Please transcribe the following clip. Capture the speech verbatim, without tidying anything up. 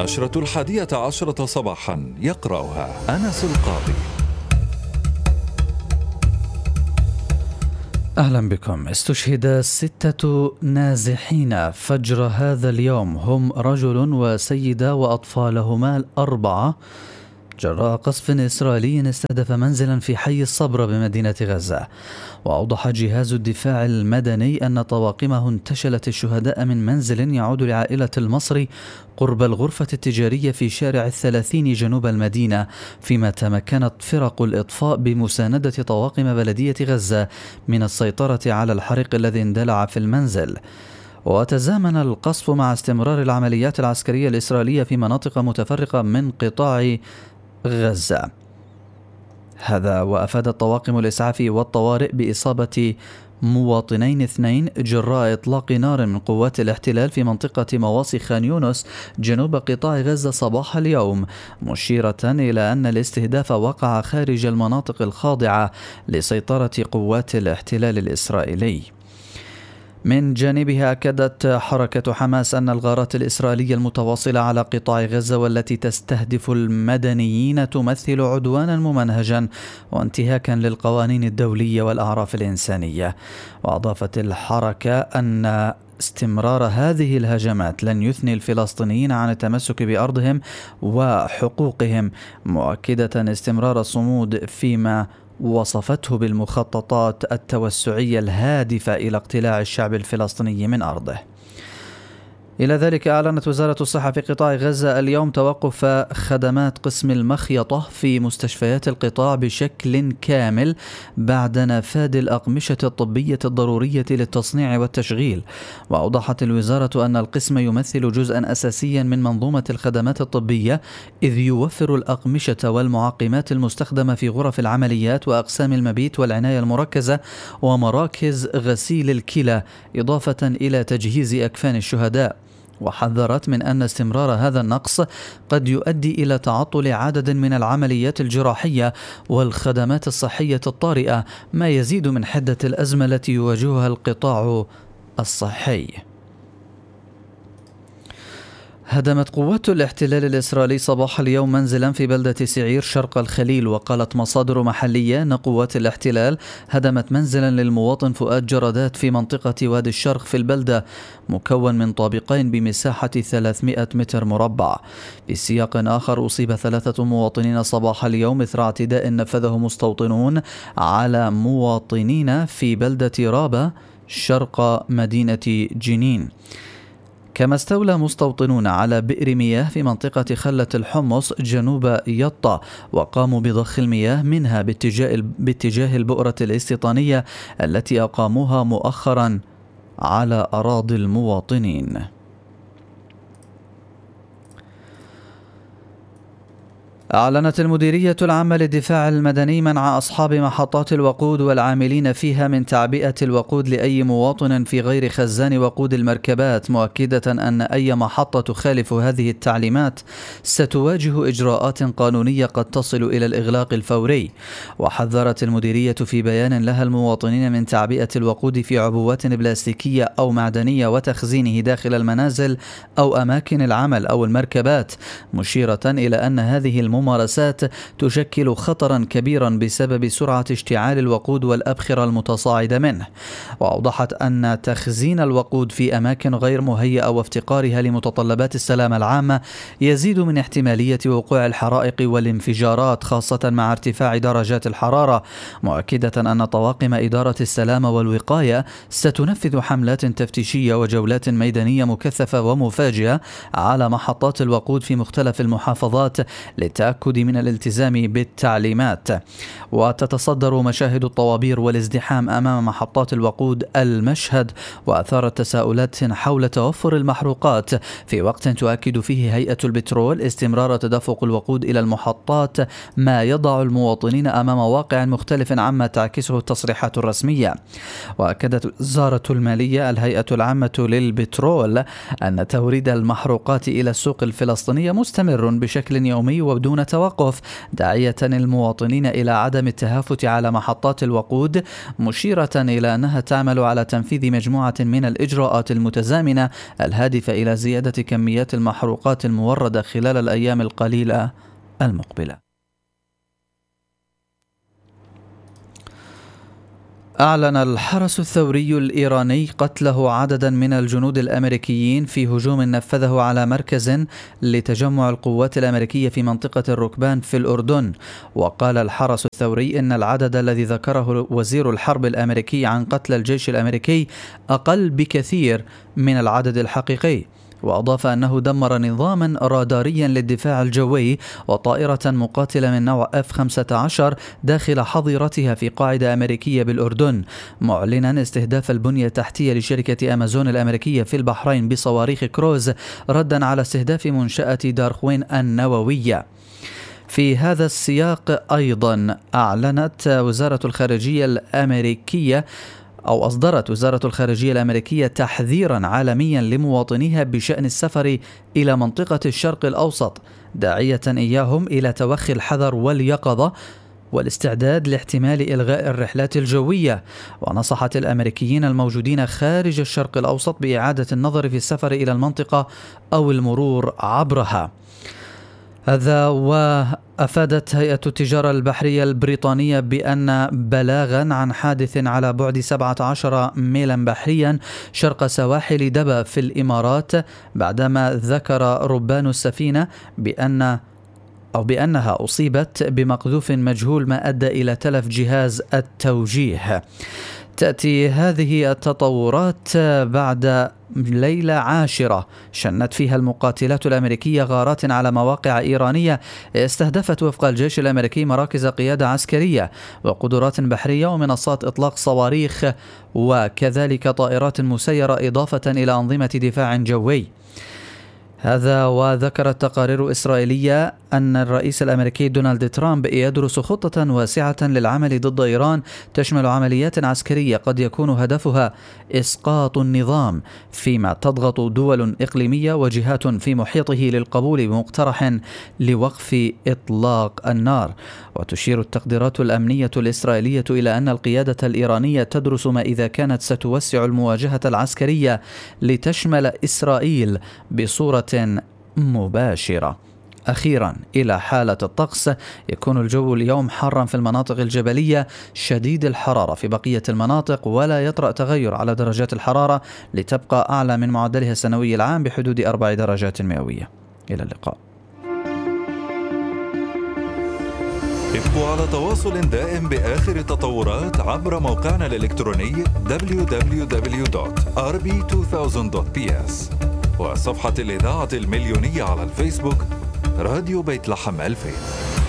النشرة الحادية عشرة صباحا، يقرأها أنس القاضي. أهلا بكم. استشهد ستة نازحين فجر هذا اليوم، هم رجل وسيدة وأطفالهما الأربعة، جراء قصف إسرائيلي استهدف منزلا في حي الصبر بمدينة غزة. وأوضح جهاز الدفاع المدني أن طواقمه انتشلت الشهداء من منزل يعود لعائلة المصري قرب الغرفة التجارية في شارع الثلاثين جنوب المدينة، فيما تمكنت فرق الإطفاء بمساندة طواقم بلدية غزة من السيطرة على الحريق الذي اندلع في المنزل. وتزامن القصف مع استمرار العمليات العسكرية الإسرائيلية في مناطق متفرقة من قطاع غزة. هذا وأفادت طواقم الإسعاف والطوارئ بإصابة مواطنين اثنين جراء إطلاق نار من قوات الاحتلال في منطقة مواصي خان يونس جنوب قطاع غزة صباح اليوم، مشيرة إلى أن الاستهداف وقع خارج المناطق الخاضعة لسيطرة قوات الاحتلال الإسرائيلي. من جانبها أكدت حركة حماس أن الغارات الإسرائيلية المتواصلة على قطاع غزة والتي تستهدف المدنيين تمثل عدوانا ممنهجا وانتهاكا للقوانين الدولية والأعراف الإنسانية. وأضافت الحركة أن استمرار هذه الهجمات لن يثني الفلسطينيين عن التمسك بأرضهم وحقوقهم، مؤكدة استمرار الصمود فيما وصفته بالمخططات التوسعية الهادفة إلى اقتلاع الشعب الفلسطيني من أرضه. إلى ذلك أعلنت وزارة الصحة في قطاع غزة اليوم توقف خدمات قسم المخيطة في مستشفيات القطاع بشكل كامل بعد نفاذ الأقمشة الطبية الضرورية للتصنيع والتشغيل. وأوضحت الوزارة أن القسم يمثل جزءا أساسيا من منظومة الخدمات الطبية، إذ يوفر الأقمشة والمعقمات المستخدمة في غرف العمليات وأقسام المبيت والعناية المركزة ومراكز غسيل الكلى، إضافة إلى تجهيز أكفان الشهداء. وحذرت من أن استمرار هذا النقص قد يؤدي إلى تعطل عدد من العمليات الجراحية والخدمات الصحية الطارئة، ما يزيد من حدة الأزمة التي يواجهها القطاع الصحي. هدمت قوات الاحتلال الإسرائيلي صباح اليوم منزلا في بلدة سعير شرق الخليل. وقالت مصادر محلية أن قوات الاحتلال هدمت منزلا للمواطن فؤاد جرادات في منطقة وادي الشرق في البلدة، مكون من طابقين بمساحة ثلاثمائة متر مربع. في سياق آخر أصيب ثلاثة مواطنين صباح اليوم إثر اعتداء نفذه مستوطنون على مواطنين في بلدة رابة شرق مدينة جنين. كما استولى مستوطنون على بئر مياه في منطقة خلة الحمص جنوب يطا، وقاموا بضخ المياه منها باتجاه باتجاه البؤرة الاستيطانية التي أقاموها مؤخرا على أراضي المواطنين. أعلنت المديرية العامة للدفاع المدني منع أصحاب محطات الوقود والعاملين فيها من تعبئة الوقود لأي مواطن في غير خزان وقود المركبات، مؤكدة أن أي محطة تخالف هذه التعليمات ستواجه إجراءات قانونية قد تصل إلى الإغلاق الفوري. وحذرت المديرية في بيان لها المواطنين من تعبئة الوقود في عبوات بلاستيكية أو معدنية وتخزينه داخل المنازل أو أماكن العمل أو المركبات، مشيرة إلى أن هذه الممارسات تشكل خطرا كبيرا بسبب سرعة اشتعال الوقود والأبخرة المتصاعدة منه. وأوضحت أن تخزين الوقود في أماكن غير مهيئة وافتقارها لمتطلبات السلامة العامة يزيد من احتمالية وقوع الحرائق والانفجارات، خاصة مع ارتفاع درجات الحرارة، مؤكدة أن طواقم إدارة السلامة والوقاية ستنفذ حملات تفتيشية وجولات ميدانية مكثفة ومفاجئة على محطات الوقود في مختلف المحافظات للتأكد من الالتزام بالتعليمات. وتتصدر مشاهد الطوابير والازدحام أمام محطات الوقود المشهد، وأثارت تساؤلات حول توفر المحروقات في وقت تؤكد فيه هيئة البترول استمرار تدفق الوقود إلى المحطات، ما يضع المواطنين أمام واقع مختلف عما تعكسه التصريحات الرسمية. وأكدت وزارة المالية الهيئة العامة للبترول أن توريد المحروقات إلى السوق الفلسطينية مستمر بشكل يومي وبدون دون توقف، داعية المواطنين إلى عدم التهافت على محطات الوقود، مشيرة إلى أنها تعمل على تنفيذ مجموعة من الإجراءات المتزامنة الهادفة إلى زيادة كميات المحروقات الموردة خلال الأيام القليلة المقبلة. أعلن الحرس الثوري الإيراني قتله عددا من الجنود الأمريكيين في هجوم نفذه على مركز لتجمع القوات الأمريكية في منطقة الركبان في الأردن. وقال الحرس الثوري إن العدد الذي ذكره وزير الحرب الأمريكي عن قتل الجيش الأمريكي أقل بكثير من العدد الحقيقي. وأضاف أنه دمر نظاما راداريا للدفاع الجوي وطائرة مقاتلة من نوع إف خمسة عشر داخل حظيرتها في قاعدة أمريكية بالأردن، معلنا استهداف البنية التحتية لشركة أمازون الأمريكية في البحرين بصواريخ كروز ردا على استهداف منشأة دارخوين النووية. في هذا السياق أيضا أعلنت وزارة الخارجية الأمريكية أو أصدرت وزارة الخارجية الأمريكية تحذيرا عالميا لمواطنيها بشأن السفر إلى منطقة الشرق الأوسط، داعية إياهم إلى توخي الحذر واليقظة والاستعداد لاحتمال إلغاء الرحلات الجوية. ونصحت الأمريكيين الموجودين خارج الشرق الأوسط بإعادة النظر في السفر إلى المنطقة أو المرور عبرها. هذا وأفادت هيئة التجارة البحرية البريطانية بأن بلاغا عن حادث على بعد سبعة عشر ميلا بحريا شرق سواحل دبا في الإمارات بعدما ذكر ربان السفينة بأن أو بأنها أصيبت بمقذوف مجهول ما أدى إلى تلف جهاز التوجيه. تأتي هذه التطورات بعد ليلة عاشرة شنت فيها المقاتلات الأمريكية غارات على مواقع إيرانية استهدفت وفق الجيش الأمريكي مراكز قيادة عسكرية وقدرات بحرية ومنصات إطلاق صواريخ وكذلك طائرات مسيرة إضافة إلى أنظمة دفاع جوي. هذا وذكرت تقارير إسرائيلية أن الرئيس الأمريكي دونالد ترامب يدرس خطة واسعة للعمل ضد إيران تشمل عمليات عسكرية قد يكون هدفها إسقاط النظام، فيما تضغط دول إقليمية وجهات في محيطه للقبول بمقترح لوقف إطلاق النار. وتشير التقديرات الأمنية الإسرائيلية إلى أن القيادة الإيرانية تدرس ما إذا كانت ستوسع المواجهة العسكرية لتشمل إسرائيل بصورة مباشرة. أخيرا إلى حالة الطقس، يكون الجو اليوم حارا في المناطق الجبلية شديد الحرارة في بقية المناطق، ولا يطرأ تغير على درجات الحرارة لتبقى أعلى من معدلها السنوي العام بحدود أربع درجات مئوية. إلى اللقاء. ابقوا على تواصل دائم بآخر التطورات عبر موقعنا الإلكتروني دبليو دبليو دبليو دوت آر بي ألفين دوت بي إس وصفحة الإذاعة المليونية على الفيسبوك راديو بيت لحم ألفين.